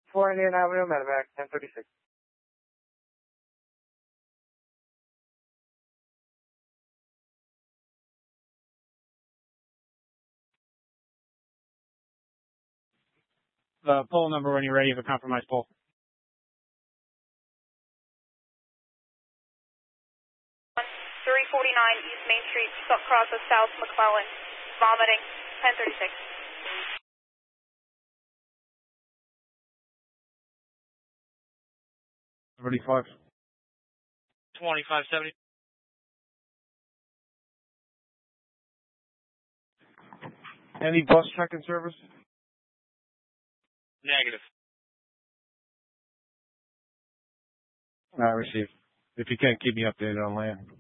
4 Indian Avenue, Medevac, 1036. Poll number when you're ready for compromised poll. 349 East Main Street, cross of South McClellan. Vomiting, 1036. 35. 2570. Any bus check-in service? Negative. Received. If you can, keep me updated on land.